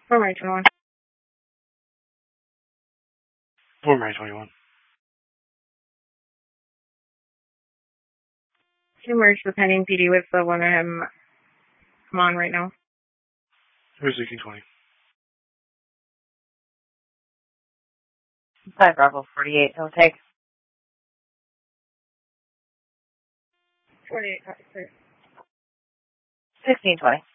For May 21. For May 21. To merge the pending PD with the one I'm on right now. Who's seeking 20? 5 Bravo 48, he'll take. 48, 1620.